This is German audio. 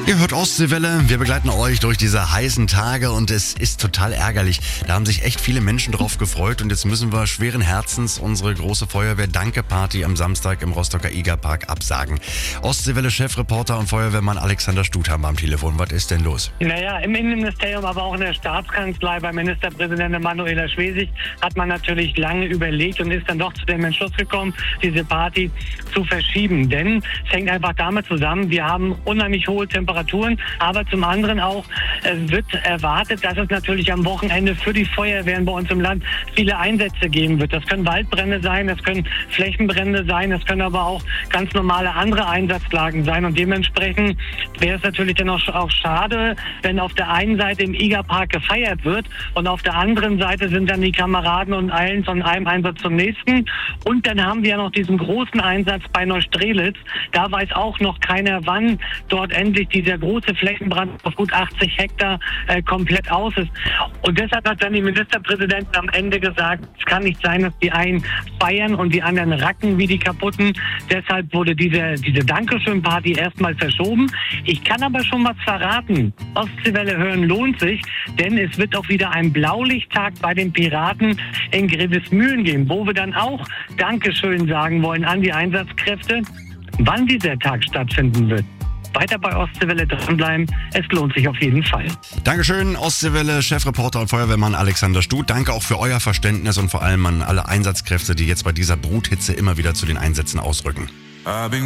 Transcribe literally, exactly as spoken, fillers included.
Ihr hört Ostseewelle, wir begleiten euch durch diese heißen Tage und es ist total ärgerlich. Da haben sich echt viele Menschen drauf gefreut und jetzt müssen wir schweren Herzens unsere große Feuerwehr-Danke-Party am Samstag im Rostocker Igerpark absagen. Ostseewelle-Chefreporter und Feuerwehrmann Alexander Stuth haben wir am Telefon. Was ist denn los? Naja, im Innenministerium, aber auch in der Staatskanzlei bei Ministerpräsidentin Manuela Schwesig hat man natürlich lange überlegt und ist dann doch zu dem Entschluss gekommen, diese Party zu verschieben. Denn es hängt einfach damit zusammen, wir haben unheimlich hohe Temperaturen. Aber zum anderen auch äh, wird erwartet, dass es natürlich am Wochenende für die Feuerwehren bei uns im Land viele Einsätze geben wird. Das können Waldbrände sein, das können Flächenbrände sein, das können aber auch ganz normale andere Einsatzlagen sein. Und dementsprechend wäre es natürlich dann auch, auch schade, wenn auf der einen Seite im Igerpark gefeiert wird und auf der anderen Seite sind dann die Kameraden und eilen von einem Einsatz zum nächsten. Und dann haben wir ja noch diesen großen Einsatz bei Neustrelitz. Da weiß auch noch keiner, wann dort endlich diese der große Flächenbrand auf gut achtzig Hektar äh, komplett aus ist. Und deshalb hat dann die Ministerpräsidentin am Ende gesagt, es kann nicht sein, dass die einen feiern und die anderen racken wie die Kaputten. Deshalb wurde diese, diese Dankeschön-Party erstmal verschoben. Ich kann aber schon was verraten. Ostseewelle hören lohnt sich, denn es wird auch wieder ein Blaulichttag bei den Piraten in Grevesmühlen geben, wo wir dann auch Dankeschön sagen wollen an die Einsatzkräfte. Wann dieser Tag stattfinden wird, weiter bei Ostseewelle dranbleiben. Es lohnt sich auf jeden Fall. Dankeschön, Ostseewelle, Chefreporter und Feuerwehrmann Alexander Stuth. Danke auch für euer Verständnis und vor allem an alle Einsatzkräfte, die jetzt bei dieser Bruthitze immer wieder zu den Einsätzen ausrücken.